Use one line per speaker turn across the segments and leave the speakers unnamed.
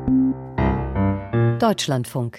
Deutschlandfunk.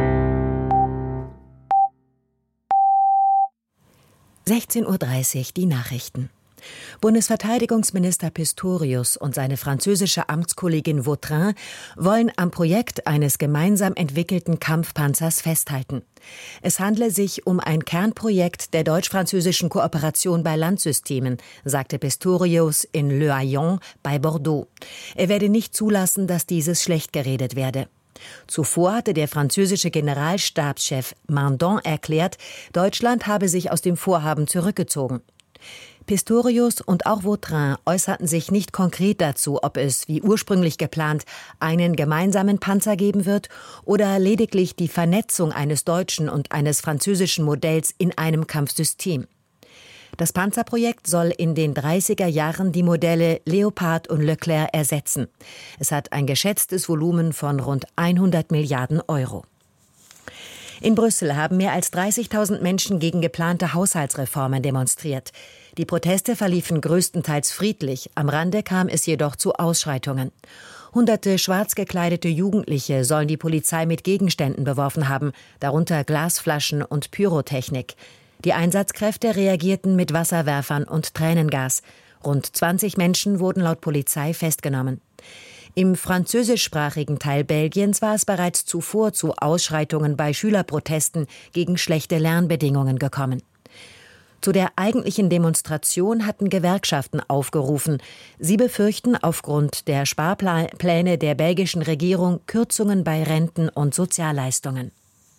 16:30 Uhr die Nachrichten. Bundesverteidigungsminister Pistorius und seine französische Amtskollegin Vautrin wollen am Projekt eines gemeinsam entwickelten Kampfpanzers festhalten. Es handle sich um ein Kernprojekt der deutsch-französischen Kooperation bei Landsystemen, sagte Pistorius in Le Haillon bei Bordeaux. Er werde nicht zulassen, dass dieses schlecht geredet werde. Zuvor hatte der französische Generalstabschef Mandon erklärt, Deutschland habe sich aus dem Vorhaben zurückgezogen. Pistorius und auch Vautrin äußerten sich nicht konkret dazu, ob es, wie ursprünglich geplant, einen gemeinsamen Panzer geben wird oder lediglich die Vernetzung eines deutschen und eines französischen Modells in einem Kampfsystem. Das Panzerprojekt soll in den 30er Jahren die Modelle Leopard und Leclerc ersetzen. Es hat ein geschätztes Volumen von rund 100 Milliarden Euro. In Brüssel haben mehr als 30.000 Menschen gegen geplante Haushaltsreformen demonstriert. Die Proteste verliefen größtenteils friedlich, am Rande kam es jedoch zu Ausschreitungen. Hunderte schwarz gekleidete Jugendliche sollen die Polizei mit Gegenständen beworfen haben, darunter Glasflaschen und Pyrotechnik. Die Einsatzkräfte reagierten mit Wasserwerfern und Tränengas. Rund 20 Menschen wurden laut Polizei festgenommen. Im französischsprachigen Teil Belgiens war es bereits zuvor zu Ausschreitungen bei Schülerprotesten gegen schlechte Lernbedingungen gekommen. Zu der eigentlichen Demonstration hatten Gewerkschaften aufgerufen. Sie befürchten aufgrund der Sparpläne der belgischen Regierung Kürzungen bei Renten und Sozialleistungen.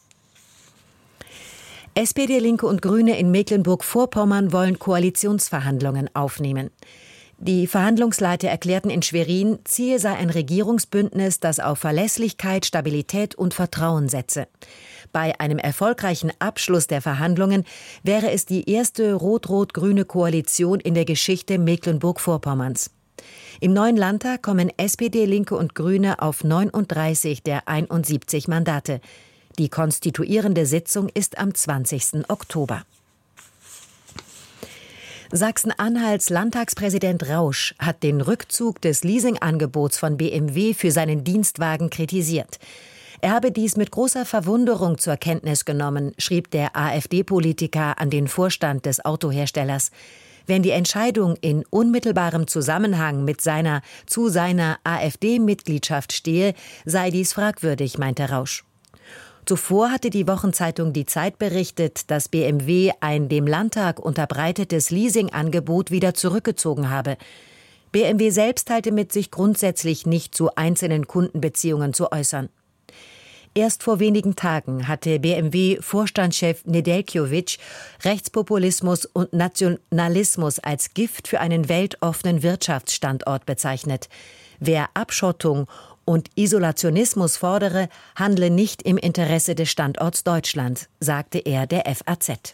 SPD, Linke und Grüne in Mecklenburg-Vorpommern wollen Koalitionsverhandlungen aufnehmen. Die Verhandlungsleiter erklärten in Schwerin, Ziel sei ein Regierungsbündnis, das auf Verlässlichkeit, Stabilität und Vertrauen setze. Bei einem erfolgreichen Abschluss der Verhandlungen wäre es die erste rot-rot-grüne Koalition in der Geschichte Mecklenburg-Vorpommerns. Im neuen Landtag kommen SPD, Linke und Grüne auf 39 der 71 Mandate. Die konstituierende Sitzung ist am 20. Oktober. Sachsen-Anhalts Landtagspräsident Rausch hat den Rückzug des Leasingangebots von BMW für seinen Dienstwagen kritisiert. Er habe dies mit großer Verwunderung zur Kenntnis genommen, schrieb der AfD-Politiker an den Vorstand des Autoherstellers. Wenn die Entscheidung in unmittelbarem Zusammenhang mit seiner AfD-Mitgliedschaft stehe, sei dies fragwürdig, meinte Rausch. Zuvor hatte die Wochenzeitung Die Zeit berichtet, dass BMW ein dem Landtag unterbreitetes Leasingangebot wieder zurückgezogen habe. BMW selbst teilte mit, sich grundsätzlich nicht zu einzelnen Kundenbeziehungen zu äußern. Erst vor wenigen Tagen hatte BMW-Vorstandschef Nedeljkovic Rechtspopulismus und Nationalismus als Gift für einen weltoffenen Wirtschaftsstandort bezeichnet. Wer Abschottung und Isolationismus fordere, handle nicht im Interesse des Standorts Deutschland, sagte er der FAZ.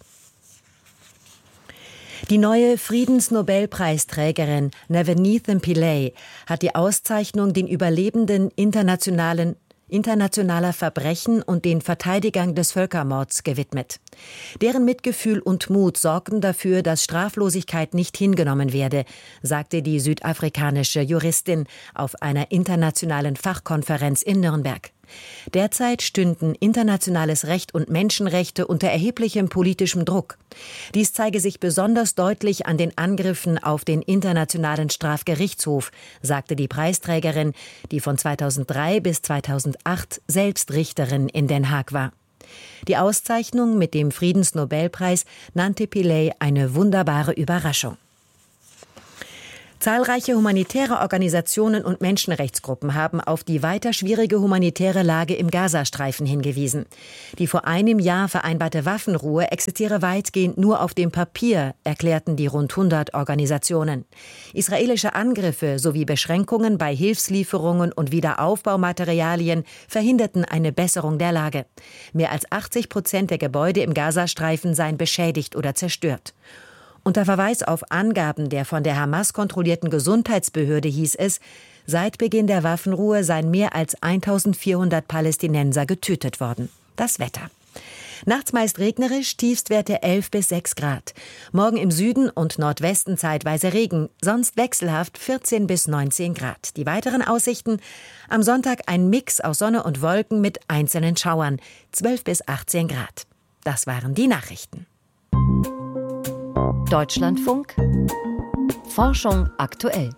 Die neue Friedensnobelpreisträgerin Navneet Pillay hat die Auszeichnung den Überlebenden internationaler Verbrechen und den Verteidigern des Völkermords gewidmet. Deren Mitgefühl und Mut sorgten dafür, dass Straflosigkeit nicht hingenommen werde, sagte die südafrikanische Juristin auf einer internationalen Fachkonferenz in Nürnberg. Derzeit stünden internationales Recht und Menschenrechte unter erheblichem politischem Druck. Dies zeige sich besonders deutlich an den Angriffen auf den Internationalen Strafgerichtshof, sagte die Preisträgerin, die von 2003 bis 2008 selbst Richterin in Den Haag war. Die Auszeichnung mit dem Friedensnobelpreis nannte Pillay eine wunderbare Überraschung. Zahlreiche humanitäre Organisationen und Menschenrechtsgruppen haben auf die weiter schwierige humanitäre Lage im Gazastreifen hingewiesen. Die vor einem Jahr vereinbarte Waffenruhe existiere weitgehend nur auf dem Papier, erklärten die rund 100 Organisationen. Israelische Angriffe sowie Beschränkungen bei Hilfslieferungen und Wiederaufbaumaterialien verhinderten eine Besserung der Lage. Mehr als 80% der Gebäude im Gazastreifen seien beschädigt oder zerstört. Unter Verweis auf Angaben der von der Hamas kontrollierten Gesundheitsbehörde hieß es, seit Beginn der Waffenruhe seien mehr als 1400 Palästinenser getötet worden. Das Wetter. Nachts meist regnerisch, Tiefstwerte 11 bis 6 Grad. Morgen im Süden und Nordwesten zeitweise Regen, sonst wechselhaft 14 bis 19 Grad. Die weiteren Aussichten: am Sonntag ein Mix aus Sonne und Wolken mit einzelnen Schauern, 12 bis 18 Grad. Das waren die Nachrichten.
Deutschlandfunk. Forschung aktuell.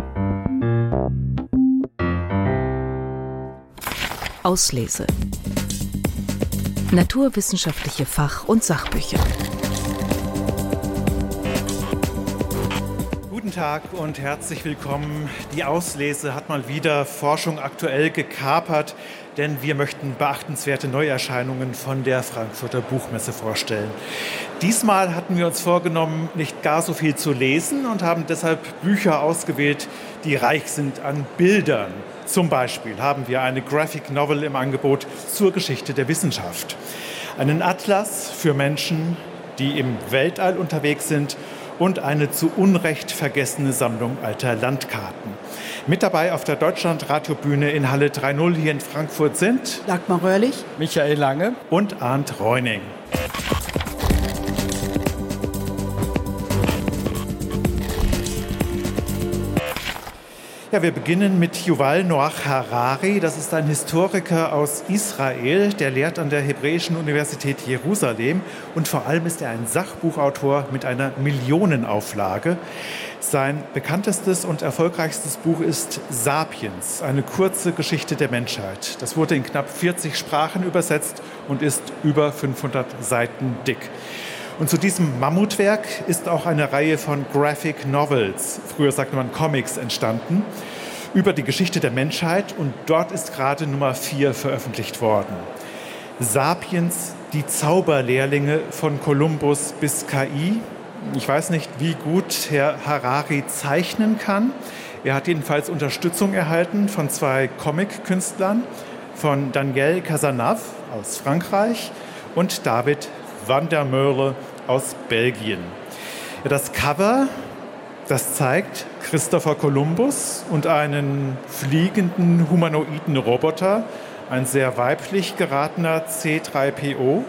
Auslese. Naturwissenschaftliche Fach- und Sachbücher.
Guten Tag und herzlich willkommen. Die Auslese hat mal wieder Forschung aktuell gekapert, denn wir möchten beachtenswerte Neuerscheinungen von der Frankfurter Buchmesse vorstellen. Diesmal hatten wir uns vorgenommen, nicht gar so viel zu lesen und haben deshalb Bücher ausgewählt, die reich sind an Bildern. Zum Beispiel haben wir eine Graphic Novel im Angebot zur Geschichte der Wissenschaft. Einen Atlas für Menschen, die im Weltall unterwegs sind, und eine zu Unrecht vergessene Sammlung alter Landkarten. Mit dabei auf der Deutschlandradiobühne in Halle 3.0 hier in Frankfurt sind
Dagmar Röhrlich,
Michael Lange
und Arndt Reuning. Ja, wir beginnen mit Yuval Noah Harari. Das ist ein Historiker aus Israel, der lehrt an der Hebräischen Universität Jerusalem und vor allem ist er ein Sachbuchautor mit einer Millionenauflage. Sein bekanntestes und erfolgreichstes Buch ist Sapiens, eine kurze Geschichte der Menschheit. Das wurde in knapp 40 Sprachen übersetzt und ist über 500 Seiten dick. Und zu diesem Mammutwerk ist auch eine Reihe von Graphic Novels, früher sagte man Comics, entstanden, über die Geschichte der Menschheit. Und dort ist gerade Nummer 4 veröffentlicht worden. Sapiens, die Zauberlehrlinge von Kolumbus bis KI. Ich weiß nicht, wie gut Herr Harari zeichnen kann. Er hat jedenfalls Unterstützung erhalten von 2 Comic-Künstlern, von Daniel Cazenave aus Frankreich und David van der Merwe aus Belgien. Ja, das Cover, das zeigt Christopher Columbus und einen fliegenden humanoiden Roboter, ein sehr weiblich geratener C-3PO.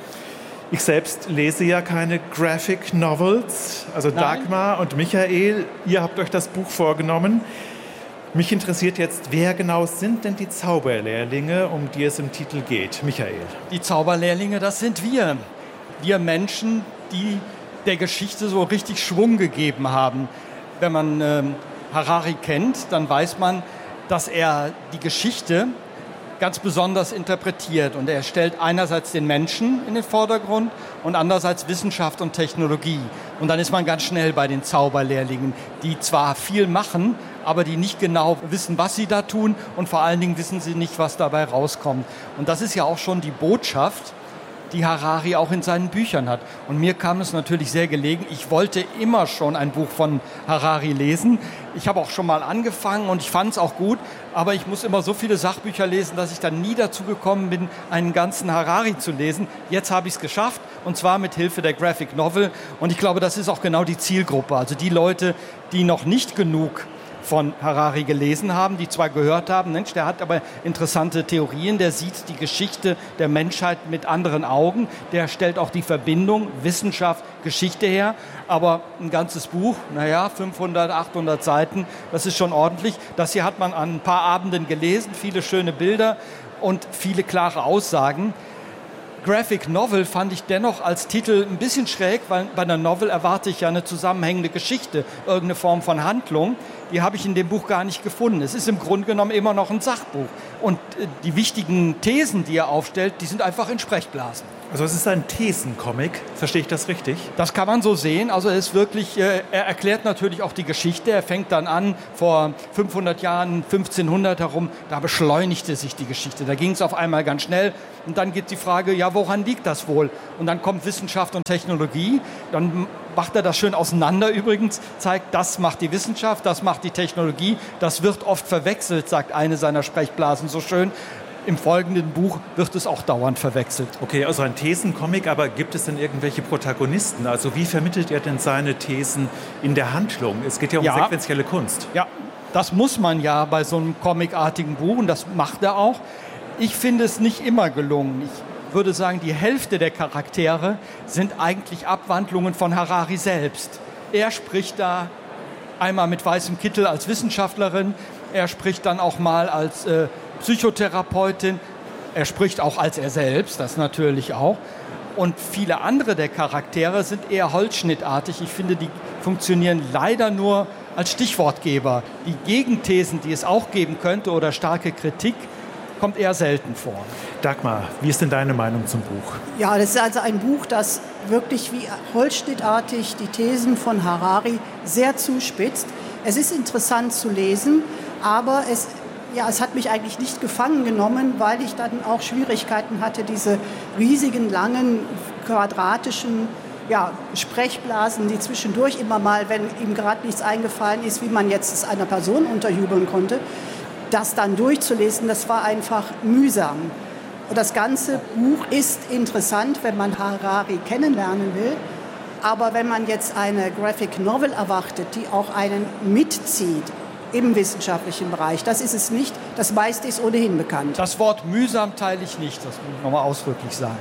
Ich selbst lese ja keine Graphic Novels, also
Nein.
Dagmar und Michael, ihr habt euch das Buch vorgenommen. Mich interessiert jetzt, wer genau sind denn die Zauberlehrlinge, um die es im Titel geht? Michael.
Die Zauberlehrlinge, das sind wir. Wir Menschen, die der Geschichte so richtig Schwung gegeben haben. Wenn man Harari kennt, dann weiß man, dass er die Geschichte ganz besonders interpretiert. Und er stellt einerseits den Menschen in den Vordergrund und andererseits Wissenschaft und Technologie. Und dann ist man ganz schnell bei den Zauberlehrlingen, die zwar viel machen, aber die nicht genau wissen, was sie da tun. Und vor allen Dingen wissen sie nicht, was dabei rauskommt. Und das ist ja auch schon die Botschaft, die Harari auch in seinen Büchern hat. Und mir kam es natürlich sehr gelegen. Ich wollte immer schon ein Buch von Harari lesen. Ich habe auch schon mal angefangen und ich fand es auch gut. Aber ich muss immer so viele Sachbücher lesen, dass ich dann nie dazu gekommen bin, einen ganzen Harari zu lesen. Jetzt habe ich es geschafft und zwar mit Hilfe der Graphic Novel. Und ich glaube, das ist auch genau die Zielgruppe. Also die Leute, die noch nicht genug von Harari gelesen haben, die zwar gehört haben, Mensch, der hat aber interessante Theorien, der sieht die Geschichte der Menschheit mit anderen Augen, der stellt auch die Verbindung Wissenschaft, Geschichte her, aber ein ganzes Buch, 500, 800 Seiten, das ist schon ordentlich. Das hier hat man an ein paar Abenden gelesen, viele schöne Bilder und viele klare Aussagen. Graphic Novel fand ich dennoch als Titel ein bisschen schräg, weil bei einer Novel erwarte ich ja eine zusammenhängende Geschichte, irgendeine Form von Handlung. Die habe ich in dem Buch gar nicht gefunden. Es ist im Grunde genommen immer noch ein Sachbuch. Und die wichtigen Thesen, die er aufstellt, die sind einfach in Sprechblasen.
Also es ist ein Thesencomic, verstehe ich das richtig?
Das kann man so sehen. Also er ist wirklich, er erklärt natürlich auch die Geschichte. Er fängt dann an, vor 500 Jahren, 1500 herum, da beschleunigte sich die Geschichte. Da ging es auf einmal ganz schnell. Und dann geht die Frage, ja, woran liegt das wohl? Und dann kommt Wissenschaft und Technologie. Dann macht er das schön auseinander übrigens, zeigt, das macht die Wissenschaft, das macht die Technologie. Das wird oft verwechselt, sagt eine seiner Sprechblasen so schön. Im folgenden Buch wird es auch dauernd verwechselt.
Okay, also ein Thesencomic, aber gibt es denn irgendwelche Protagonisten? Also wie vermittelt er denn seine Thesen in der Handlung? Es geht ja um sequenzielle Kunst.
Ja, das muss man ja bei so einem comicartigen Buch und das macht er auch. Ich finde es nicht immer gelungen. würde sagen, die Hälfte der Charaktere sind eigentlich Abwandlungen von Harari selbst. Er spricht da einmal mit weißem Kittel als Wissenschaftlerin, er spricht dann auch mal als Psychotherapeutin, er spricht auch als er selbst, das natürlich auch. Und viele andere der Charaktere sind eher holzschnittartig. Ich finde, die funktionieren leider nur als Stichwortgeber. Die Gegenthesen, die es auch geben könnte, oder starke Kritik, kommt eher selten vor.
Dagmar, wie ist denn deine Meinung zum Buch?
Ja, das ist also ein Buch, das wirklich wie holzschnittartig die Thesen von Harari sehr zuspitzt. Es ist interessant zu lesen, aber es hat mich eigentlich nicht gefangen genommen, weil ich dann auch Schwierigkeiten hatte, diese riesigen, langen, quadratischen Sprechblasen, die zwischendurch immer mal, wenn ihm gerade nichts eingefallen ist, wie man jetzt es einer Person unterjubeln konnte, das dann durchzulesen, das war einfach mühsam. Und das ganze Buch ist interessant, wenn man Harari kennenlernen will. Aber wenn man jetzt eine Graphic Novel erwartet, die auch einen mitzieht im wissenschaftlichen Bereich, das ist es nicht. Das meiste ist ohnehin bekannt.
Das Wort mühsam teile ich nicht, das muss ich nochmal ausdrücklich sagen.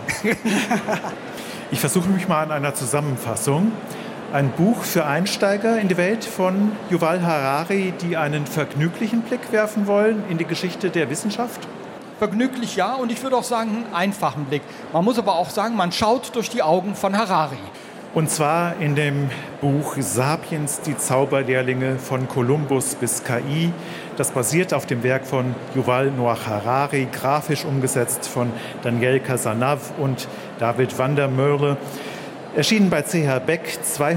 Ich versuche mich mal an einer Zusammenfassung. Ein Buch für Einsteiger in die Welt von Yuval Harari, die einen vergnüglichen Blick werfen wollen in die Geschichte der Wissenschaft?
Vergnüglich ja, und ich würde auch sagen, einen einfachen Blick. Man muss aber auch sagen, man schaut durch die Augen von Harari.
Und zwar in dem Buch Sapiens, die Zauberlehrlinge von Kolumbus bis KI. Das basiert auf dem Werk von Yuval Noah Harari, grafisch umgesetzt von Daniel Cazenave und David van der Merle. Erschienen bei CH Beck,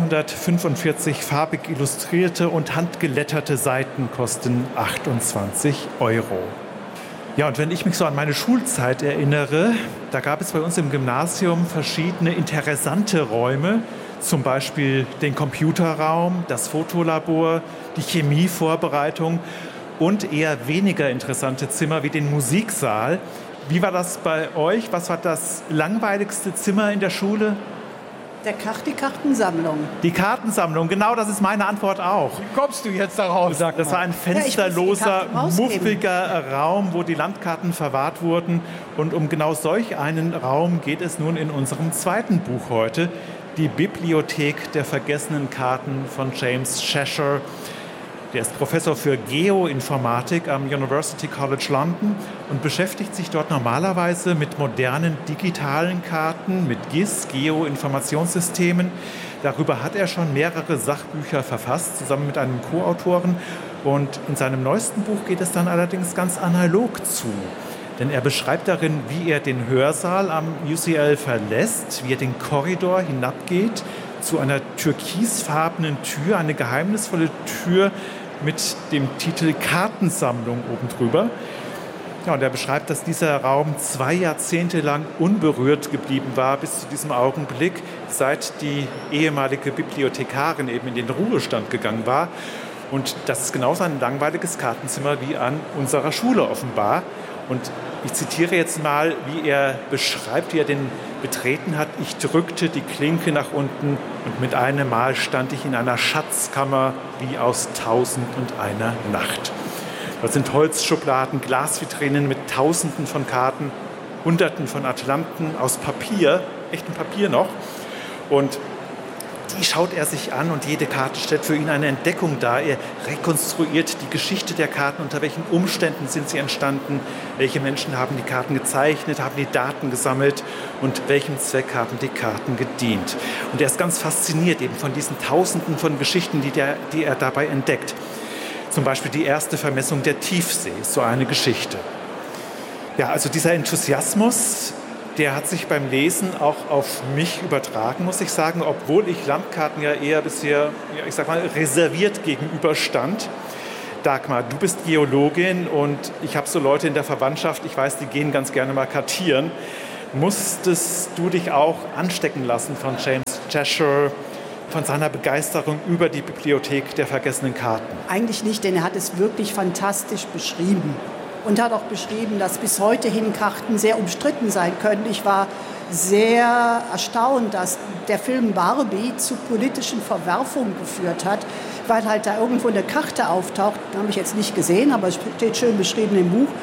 245 farbig illustrierte und handgeletterte Seiten kosten 28 €. Ja, und wenn ich mich so an meine Schulzeit erinnere, da gab es bei uns im Gymnasium verschiedene interessante Räume, zum Beispiel den Computerraum, das Fotolabor, die Chemievorbereitung und eher weniger interessante Zimmer wie den Musiksaal. Wie war das bei euch? Was war das langweiligste Zimmer in der Schule?
Die Kartensammlung.
Die Kartensammlung, genau, das ist meine Antwort auch.
Wie kommst du jetzt darauf?
Das war ein fensterloser, muffiger Raum, wo die Landkarten verwahrt wurden. Und um genau solch einen Raum geht es nun in unserem zweiten Buch heute, die Bibliothek der vergessenen Karten von James Cheshire. Der ist Professor für Geoinformatik am University College London und beschäftigt sich dort normalerweise mit modernen digitalen Karten, mit GIS, Geoinformationssystemen. Darüber hat er schon mehrere Sachbücher verfasst, zusammen mit einem Co-Autoren. Und in seinem neuesten Buch geht es dann allerdings ganz analog zu. Denn er beschreibt darin, wie er den Hörsaal am UCL verlässt, wie er den Korridor hinabgeht zu einer türkisfarbenen Tür, eine geheimnisvolle Tür mit dem Titel Kartensammlung oben drüber. Ja, und er beschreibt, dass dieser Raum 2 Jahrzehnte lang unberührt geblieben war bis zu diesem Augenblick, seit die ehemalige Bibliothekarin eben in den Ruhestand gegangen war. Und das ist genauso ein langweiliges Kartenzimmer wie an unserer Schule offenbar. Und ich zitiere jetzt mal, wie er beschreibt, wie er den betreten hat. Ich drückte die Klinke nach unten und mit einem Mal stand ich in einer Schatzkammer wie aus 1001 Nacht. Dort sind Holzschubladen, Glasvitrinen mit Tausenden von Karten, Hunderten von Atlanten aus Papier, echtem Papier noch. Und die schaut er sich an und jede Karte stellt für ihn eine Entdeckung dar. Er rekonstruiert die Geschichte der Karten, unter welchen Umständen sind sie entstanden, welche Menschen haben die Karten gezeichnet, haben die Daten gesammelt und welchem Zweck haben die Karten gedient. Und er ist ganz fasziniert eben von diesen Tausenden von Geschichten, die er dabei entdeckt. Zum Beispiel die erste Vermessung der Tiefsee, so eine Geschichte. Ja, also dieser Enthusiasmus, der hat sich beim Lesen auch auf mich übertragen, muss ich sagen, obwohl ich Landkarten ja eher bisher, ich sag mal, reserviert gegenüberstand. Dagmar, du bist Geologin und ich habe so Leute in der Verwandtschaft, ich weiß, die gehen ganz gerne mal kartieren. Musstest du dich auch anstecken lassen von James Cheshire, von seiner Begeisterung über die Bibliothek der vergessenen Karten?
Eigentlich nicht, denn er hat es wirklich fantastisch beschrieben. Und hat auch beschrieben, dass bis heute hin Karten sehr umstritten sein können. Ich war sehr erstaunt, dass der Film Barbie zu politischen Verwerfungen geführt hat, weil halt da irgendwo eine Karte auftaucht, die habe ich jetzt nicht gesehen, aber es steht schön beschrieben im Buch.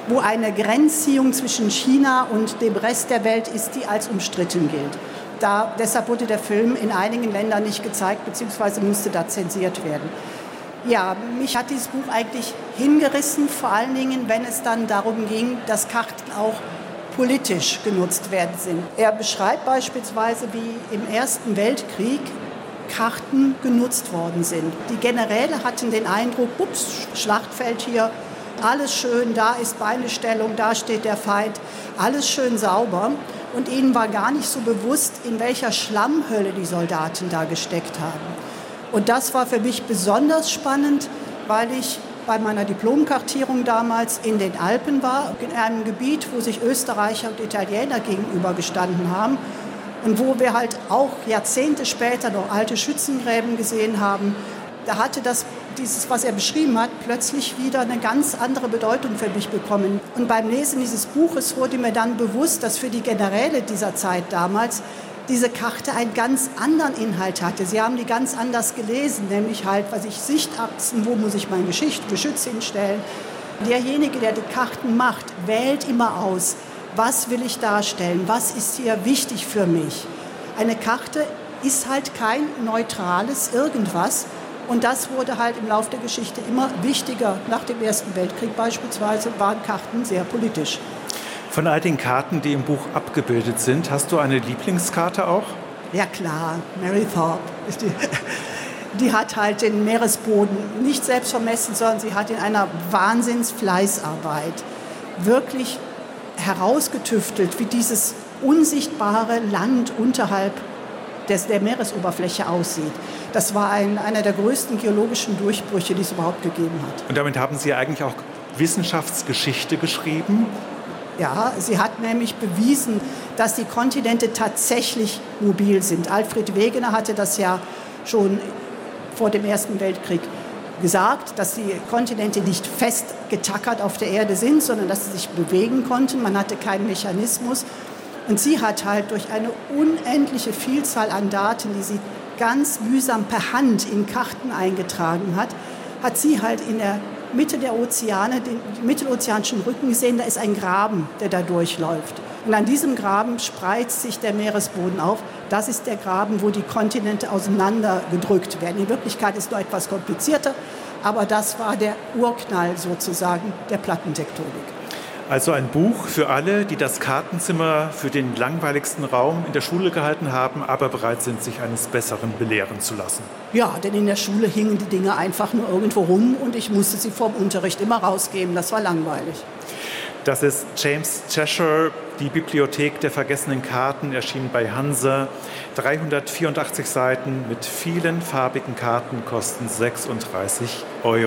wo eine Grenzziehung zwischen China und dem Rest der Welt ist, die als umstritten gilt. Deshalb wurde der Film in einigen Ländern nicht gezeigt, beziehungsweise musste da zensiert werden. Ja, mich hat dieses Buch eigentlich hingerissen, vor allen Dingen, wenn es dann darum ging, dass Karten auch politisch genutzt werden sind. Er beschreibt beispielsweise, wie im Ersten Weltkrieg Karten genutzt worden sind. Die Generäle hatten den Eindruck, ups, Schlachtfeld hier, alles schön, da ist Beinestellung, da steht der Feind, alles schön sauber. Und ihnen war gar nicht so bewusst, in welcher Schlammhölle die Soldaten da gesteckt haben. Und das war für mich besonders spannend, weil ich bei meiner Diplomkartierung damals in den Alpen war, in einem Gebiet, wo sich Österreicher und Italiener gegenübergestanden haben und wo wir halt auch Jahrzehnte später noch alte Schützengräben gesehen haben. Da hatte dieses, was er beschrieben hat, plötzlich wieder eine ganz andere Bedeutung für mich bekommen. Und beim Lesen dieses Buches wurde mir dann bewusst, dass für die Generäle dieser Zeit damals diese Karte einen ganz anderen Inhalt hatte. Sie haben die ganz anders gelesen, nämlich halt, Sichtachsen, wo muss ich mein Geschütz hinstellen. Derjenige, der die Karten macht, wählt immer aus, was will ich darstellen, was ist hier wichtig für mich. Eine Karte ist halt kein neutrales Irgendwas. Und das wurde halt im Laufe der Geschichte immer wichtiger. Nach dem Ersten Weltkrieg beispielsweise waren Karten sehr politisch.
Von all den Karten, die im Buch abgebildet sind, hast du eine Lieblingskarte auch?
Ja klar, Mary Thorpe. Die hat halt den Meeresboden nicht selbst vermessen, sondern sie hat in einer Wahnsinnsfleißarbeit wirklich herausgetüftelt, wie dieses unsichtbare Land unterhalb der Meeresoberfläche aussieht. Das war einer der größten geologischen Durchbrüche, die es überhaupt gegeben hat.
Und damit haben Sie eigentlich auch Wissenschaftsgeschichte geschrieben?
Ja, sie hat nämlich bewiesen, dass die Kontinente tatsächlich mobil sind. Alfred Wegener hatte das ja schon vor dem Ersten Weltkrieg gesagt, dass die Kontinente nicht fest getackert auf der Erde sind, sondern dass sie sich bewegen konnten. Man hatte keinen Mechanismus. Und sie hat halt durch eine unendliche Vielzahl an Daten, die sie ganz mühsam per Hand in Karten eingetragen hat sie halt in der Mitte der Ozeane, den mittelozeanischen Rücken gesehen, da ist ein Graben, der da durchläuft. Und an diesem Graben spreizt sich der Meeresboden auf. Das ist der Graben, wo die Kontinente auseinandergedrückt werden. In Wirklichkeit ist es noch etwas komplizierter, aber das war der Urknall sozusagen der Plattentektonik.
Also ein Buch für alle, die das Kartenzimmer für den langweiligsten Raum in der Schule gehalten haben, aber bereit sind, sich eines Besseren belehren zu lassen.
Ja, denn in der Schule hingen die Dinge einfach nur irgendwo rum und ich musste sie vom Unterricht immer rausgeben. Das war langweilig.
Das ist James Cheshire, die Bibliothek der vergessenen Karten, erschienen bei Hansa. 384 Seiten mit vielen farbigen Karten, kosten 36 €.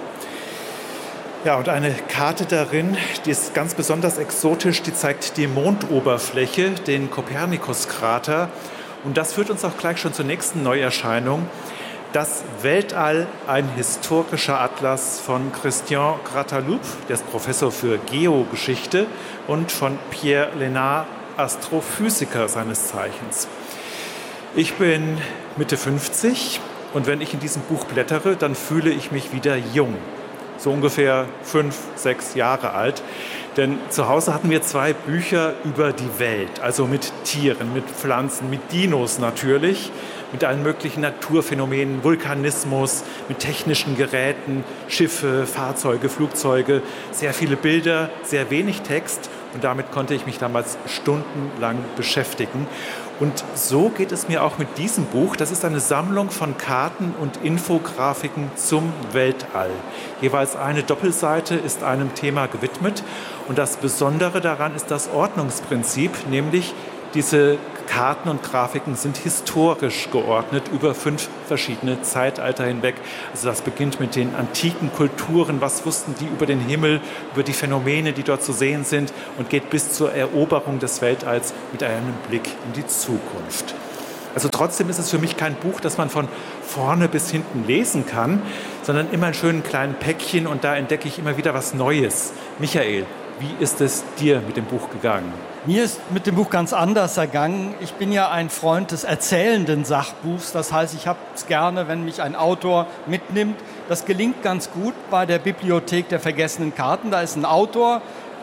Ja, und eine Karte darin, die ist ganz besonders exotisch, die zeigt die Mondoberfläche, den Kopernikus-Krater. Und das führt uns auch gleich schon zur nächsten Neuerscheinung. Das Weltall, ein historischer Atlas von Christian Grataloup, der ist Professor für Geogeschichte, und von Pierre Lénard, Astrophysiker seines Zeichens. Ich bin Mitte 50 und wenn ich in diesem Buch blättere, dann fühle ich mich wieder jung. So ungefähr 5, 6 Jahre alt. Denn zu Hause hatten wir 2 Bücher über die Welt, also mit Tieren, mit Pflanzen, mit Dinos natürlich, mit allen möglichen Naturphänomenen, Vulkanismus, mit technischen Geräten, Schiffe, Fahrzeuge, Flugzeuge, sehr viele Bilder, sehr wenig Text. Und damit konnte ich mich damals stundenlang beschäftigen. Und so geht es mir auch mit diesem Buch. Das ist eine Sammlung von Karten und Infografiken zum Weltall. Jeweils eine Doppelseite ist einem Thema gewidmet. Und das Besondere daran ist das Ordnungsprinzip, nämlich diese Karten und Grafiken sind historisch geordnet über 5 verschiedene Zeitalter hinweg. Also das beginnt mit den antiken Kulturen, was wussten die über den Himmel, über die Phänomene, die dort zu sehen sind, und geht bis zur Eroberung des Weltalls mit einem Blick in die Zukunft. Also trotzdem ist es für mich kein Buch, das man von vorne bis hinten lesen kann, sondern immer in schönen kleinen Päckchen, und da entdecke ich immer wieder was Neues. Michael, wie ist es dir mit dem Buch gegangen?
Mir ist mit dem Buch ganz anders ergangen. Ich bin ja ein Freund des erzählenden Sachbuchs. Das heißt, ich habe es gerne, wenn mich ein Autor mitnimmt. Das gelingt ganz gut bei der Bibliothek der vergessenen Karten. Da ist ein Autor,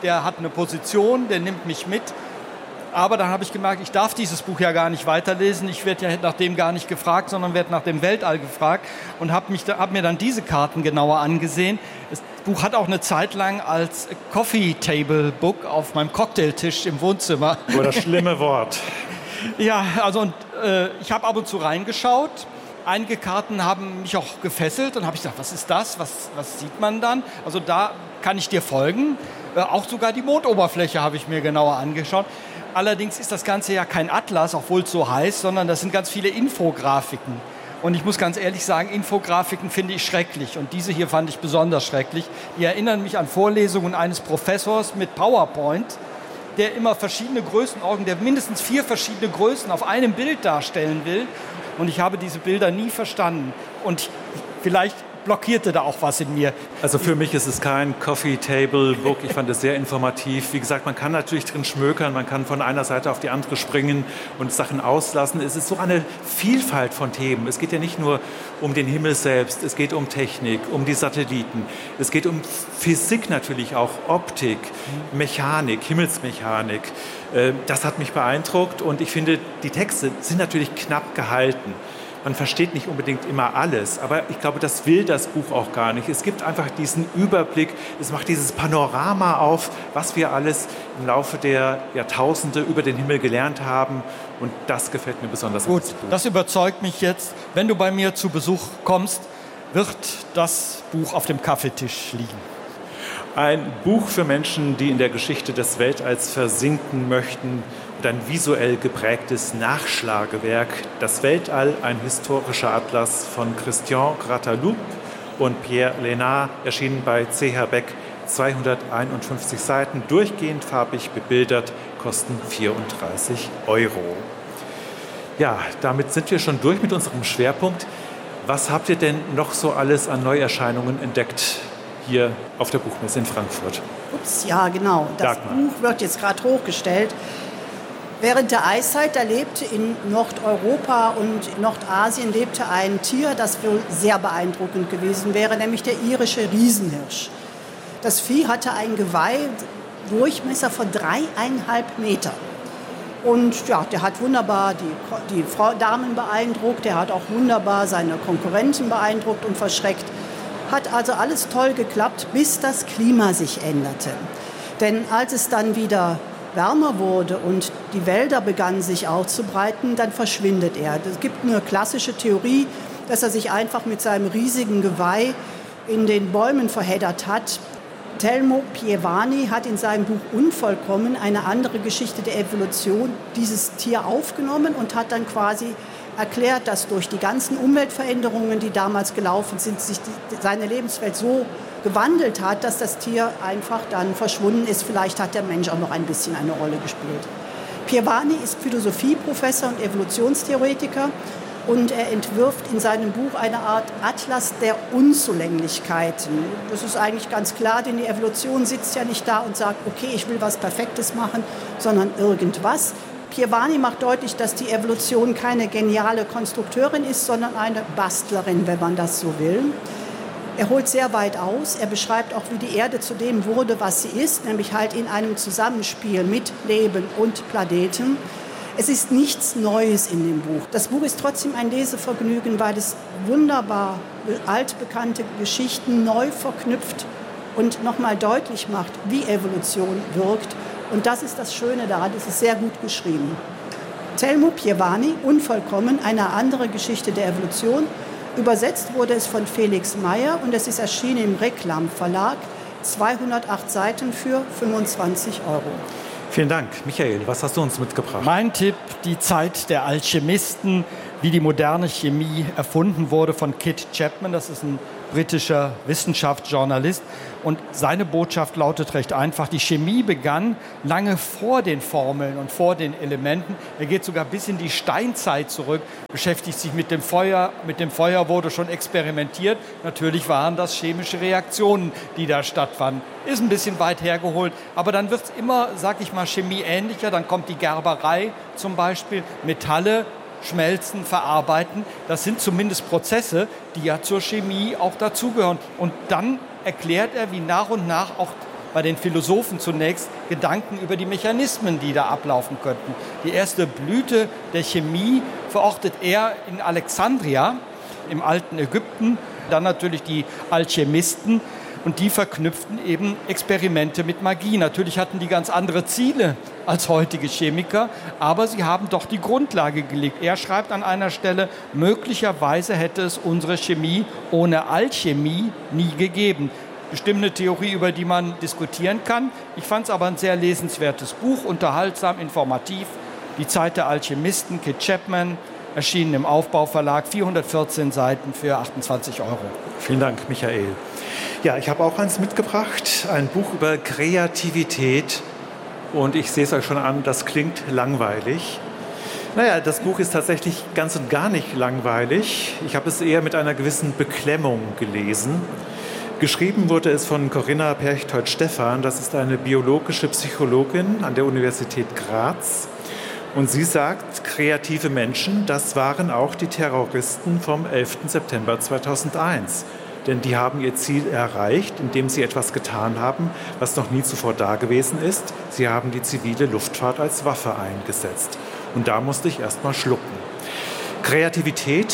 der hat eine Position, der nimmt mich mit. Aber dann habe ich gemerkt, ich darf dieses Buch ja gar nicht weiterlesen. Ich werde ja nach dem gar nicht gefragt, sondern werde nach dem Weltall gefragt und habe mir dann diese Karten genauer angesehen. Das Buch hat auch eine Zeit lang als Coffee Table Book auf meinem Cocktailtisch im Wohnzimmer.
Oh, das schlimme Wort.
Ja, also ich habe ab und zu reingeschaut. Einige Karten haben mich auch gefesselt und habe ich gedacht, was ist das? Was sieht man dann? Also da kann ich dir folgen. Auch sogar die Mondoberfläche habe ich mir genauer angeschaut. Allerdings ist das Ganze ja kein Atlas, obwohl es so heißt, sondern das sind ganz viele Infografiken. Und ich muss ganz ehrlich sagen, Infografiken finde ich schrecklich. Und diese hier fand ich besonders schrecklich. Die erinnern mich an Vorlesungen eines Professors mit PowerPoint, der immer verschiedene Größenordnungen, der mindestens 4 verschiedene Größen auf einem Bild darstellen will. Und ich habe diese Bilder nie verstanden. Und vielleicht blockierte da auch was in mir.
Also für mich ist es kein Coffee Table Book. Ich fand es sehr informativ. Wie gesagt, man kann natürlich drin schmökern, man kann von einer Seite auf die andere springen und Sachen auslassen. Es ist so eine Vielfalt von Themen. Es geht ja nicht nur um den Himmel selbst, es geht um Technik, um die Satelliten. Es geht um Physik natürlich auch, Optik, Mechanik, Himmelsmechanik. Das hat mich beeindruckt und ich finde, die Texte sind natürlich knapp gehalten. Man versteht nicht unbedingt immer alles, aber ich glaube, das will das Buch auch gar nicht. Es gibt einfach diesen Überblick, es macht dieses Panorama auf, was wir alles im Laufe der Jahrtausende über den Himmel gelernt haben und das gefällt mir besonders
gut. Das überzeugt mich jetzt. Wenn du bei mir zu Besuch kommst, wird das Buch auf dem Kaffeetisch liegen.
Ein Buch für Menschen, die in der Geschichte des Weltalls versinken möchten. Und ein visuell geprägtes Nachschlagewerk, das Weltall, ein historischer Atlas von Christian Grattalou und Pierre Lénard, erschienen bei C.H. Beck, 251 Seiten, durchgehend farbig bebildert, kosten 34 €. Ja, damit sind wir schon durch mit unserem Schwerpunkt. Was habt ihr denn noch so alles an Neuerscheinungen entdeckt hier auf der Buchmesse in Frankfurt?
Ups, ja, genau. Das Buch wird jetzt gerade hochgestellt. Während der Eiszeit, da lebte in Nordeuropa und Nordasien lebte ein Tier, das wohl sehr beeindruckend gewesen wäre, nämlich der irische Riesenhirsch. Das Vieh hatte ein Geweih, Durchmesser von 3,5 Meter. Und ja, der hat wunderbar die Damen beeindruckt, der hat auch wunderbar seine Konkurrenten beeindruckt und verschreckt. Hat also alles toll geklappt, bis das Klima sich änderte. Denn als es dann wieder wärmer wurde und die Wälder begannen sich auszubreiten, dann verschwindet er. Es gibt eine klassische Theorie, dass er sich einfach mit seinem riesigen Geweih in den Bäumen verheddert hat. Telmo Pievani hat in seinem Buch Unvollkommen eine andere Geschichte der Evolution dieses Tier aufgenommen und hat dann quasi erklärt, dass durch die ganzen Umweltveränderungen, die damals gelaufen sind, sich seine Lebenswelt so gewandelt hat, dass das Tier einfach dann verschwunden ist. Vielleicht hat der Mensch auch noch ein bisschen eine Rolle gespielt. Pievani ist Philosophieprofessor und Evolutionstheoretiker und er entwirft in seinem Buch eine Art Atlas der Unzulänglichkeiten. Das ist eigentlich ganz klar, denn die Evolution sitzt ja nicht da und sagt, okay, ich will was Perfektes machen, sondern irgendwas. Pievani macht deutlich, dass die Evolution keine geniale Konstrukteurin ist, sondern eine Bastlerin, wenn man das so will. Er holt sehr weit aus. Er beschreibt auch, wie die Erde zu dem wurde, was sie ist, nämlich halt in einem Zusammenspiel mit Leben und Planeten. Es ist nichts Neues in dem Buch. Das Buch ist trotzdem ein Lesevergnügen, weil es wunderbar altbekannte Geschichten neu verknüpft und nochmal deutlich macht, wie Evolution wirkt. Und das ist das Schöne daran, es ist sehr gut geschrieben. Telmo Pievani, Unvollkommen, eine andere Geschichte der Evolution. Übersetzt wurde es von Felix Meyer und es ist erschienen im Reklam Verlag. 208 Seiten für 25 €.
Vielen Dank. Michael, was hast du uns mitgebracht?
Mein Tipp, die Zeit der Alchemisten, wie die moderne Chemie erfunden wurde, von Kit Chapman. Das ist ein britischer Wissenschaftsjournalist. Und seine Botschaft lautet recht einfach, die Chemie begann lange vor den Formeln und vor den Elementen. Er geht sogar bis in die Steinzeit zurück, beschäftigt sich mit dem Feuer. Mit dem Feuer wurde schon experimentiert. Natürlich waren das chemische Reaktionen, die da stattfanden. Ist ein bisschen weit hergeholt, aber dann wird es immer, sag ich mal, chemieähnlicher. Dann kommt die Gerberei zum Beispiel, Metalle, schmelzen, verarbeiten. Das sind zumindest Prozesse, die ja zur Chemie auch dazugehören. Und dann erklärt er, wie nach und nach auch bei den Philosophen zunächst Gedanken über die Mechanismen, die da ablaufen könnten. Die erste Blüte der Chemie verortet er in Alexandria im alten Ägypten, dann natürlich die Alchemisten. Und die verknüpften eben Experimente mit Magie. Natürlich hatten die ganz andere Ziele als heutige Chemiker, aber sie haben doch die Grundlage gelegt. Er schreibt an einer Stelle, möglicherweise hätte es unsere Chemie ohne Alchemie nie gegeben. Bestimmt eine Theorie, über die man diskutieren kann. Ich fand es aber ein sehr lesenswertes Buch, unterhaltsam, informativ. Die Zeit der Alchemisten, Kit Chapman, erschienen im Aufbauverlag, 414 Seiten für 28 €.
Vielen Dank, Michael. Ja, ich habe auch eins mitgebracht, ein Buch über Kreativität. Und ich sehe es euch schon an, das klingt langweilig. Naja, das Buch ist tatsächlich ganz und gar nicht langweilig. Ich habe es eher mit einer gewissen Beklemmung gelesen. Geschrieben wurde es von Corinna Perchtold-Stephan. Das ist eine biologische Psychologin an der Universität Graz. Und sie sagt, kreative Menschen, das waren auch die Terroristen vom 11. September 2001. Denn die haben ihr Ziel erreicht, indem sie etwas getan haben, was noch nie zuvor da gewesen ist. Sie haben die zivile Luftfahrt als Waffe eingesetzt. Und da musste ich erst mal schlucken. Kreativität,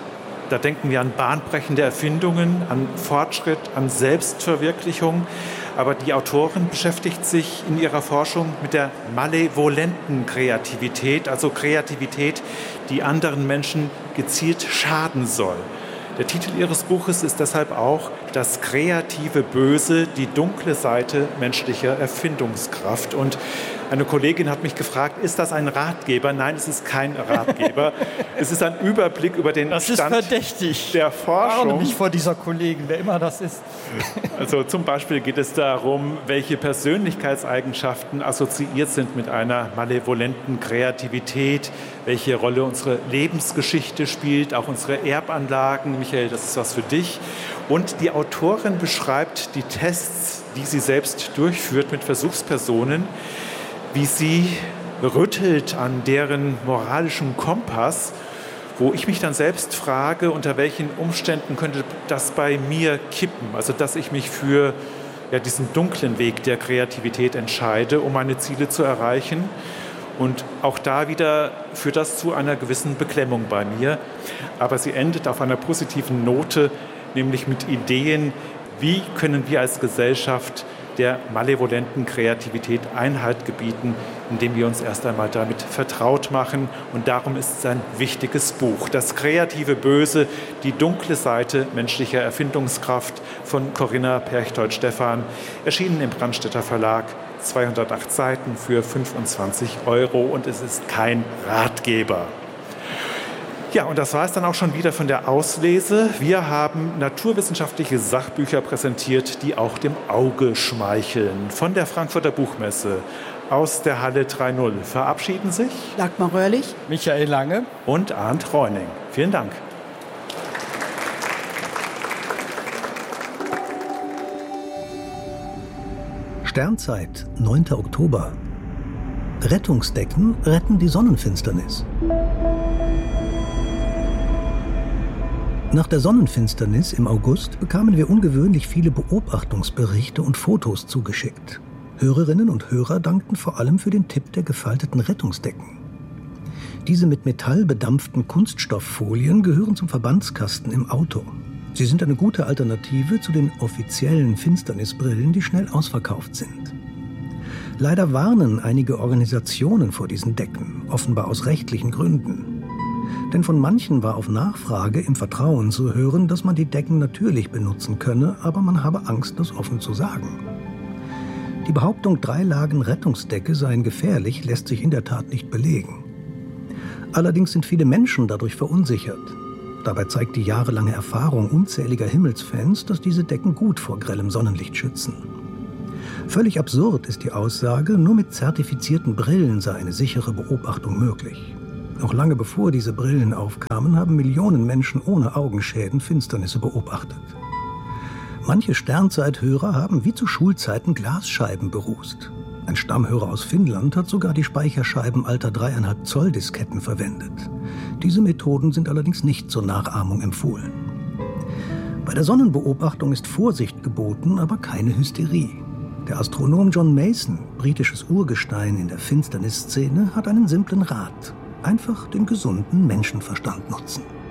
da denken wir an bahnbrechende Erfindungen, an Fortschritt, an Selbstverwirklichung. Aber die Autorin beschäftigt sich in ihrer Forschung mit der malevolenten Kreativität, also Kreativität, die anderen Menschen gezielt schaden soll. Der Titel ihres Buches ist deshalb auch Das kreative Böse, die dunkle Seite menschlicher Erfindungskraft. Und eine Kollegin hat mich gefragt, ist das ein Ratgeber? Nein, es ist kein Ratgeber. Es ist ein Überblick über den Stand der Forschung.
Ich warne mich vor dieser Kollegin, wer immer das ist.
Also zum Beispiel geht es darum, welche Persönlichkeitseigenschaften assoziiert sind mit einer malevolenten Kreativität, welche Rolle unsere Lebensgeschichte spielt, auch unsere Erbanlagen. Michael, das ist was für dich. Und die Autorin beschreibt die Tests, die sie selbst durchführt mit Versuchspersonen, wie sie rüttelt an deren moralischem Kompass, wo ich mich dann selbst frage, unter welchen Umständen könnte das bei mir kippen, also dass ich mich für diesen dunklen Weg der Kreativität entscheide, um meine Ziele zu erreichen. Und auch da wieder führt das zu einer gewissen Beklemmung bei mir. Aber sie endet auf einer positiven Note, nämlich mit Ideen, wie können wir als Gesellschaft der malevolenten Kreativität Einhalt gebieten, indem wir uns erst einmal damit vertraut machen. Und darum ist es ein wichtiges Buch. Das kreative Böse, die dunkle Seite menschlicher Erfindungskraft von Corinna Perchtold-Stephan, erschienen im Brandstätter Verlag, 208 Seiten für 25 € und es ist kein Ratgeber. Ja, und das war es dann auch schon wieder von der Auslese. Wir haben naturwissenschaftliche Sachbücher präsentiert, die auch dem Auge schmeicheln. Von der Frankfurter Buchmesse aus der Halle 3.0 verabschieden sich
Dagmar Röhrlich,
Michael Lange
und Arndt Reuning. Vielen Dank.
Sternzeit, 9. Oktober. Rettungsdecken retten die Sonnenfinsternis. Nach der Sonnenfinsternis im August bekamen wir ungewöhnlich viele Beobachtungsberichte und Fotos zugeschickt. Hörerinnen und Hörer dankten vor allem für den Tipp der gefalteten Rettungsdecken. Diese mit Metall bedampften Kunststofffolien gehören zum Verbandskasten im Auto. Sie sind eine gute Alternative zu den offiziellen Finsternisbrillen, die schnell ausverkauft sind. Leider warnen einige Organisationen vor diesen Decken, offenbar aus rechtlichen Gründen. Denn von manchen war auf Nachfrage im Vertrauen zu hören, dass man die Decken natürlich benutzen könne, aber man habe Angst, das offen zu sagen. Die Behauptung, 3 Lagen Rettungsdecke seien gefährlich, lässt sich in der Tat nicht belegen. Allerdings sind viele Menschen dadurch verunsichert. Dabei zeigt die jahrelange Erfahrung unzähliger Himmelsfans, dass diese Decken gut vor grellem Sonnenlicht schützen. Völlig absurd ist die Aussage, nur mit zertifizierten Brillen sei eine sichere Beobachtung möglich. Noch lange bevor diese Brillen aufkamen, haben Millionen Menschen ohne Augenschäden Finsternisse beobachtet. Manche Sternzeithörer haben wie zu Schulzeiten Glasscheiben berußt. Ein Stammhörer aus Finnland hat sogar die Speicherscheiben alter 3,5 Zoll Disketten verwendet. Diese Methoden sind allerdings nicht zur Nachahmung empfohlen. Bei der Sonnenbeobachtung ist Vorsicht geboten, aber keine Hysterie. Der Astronom John Mason, britisches Urgestein in der Finsternisszene, hat einen simplen Rat: einfach den gesunden Menschenverstand nutzen.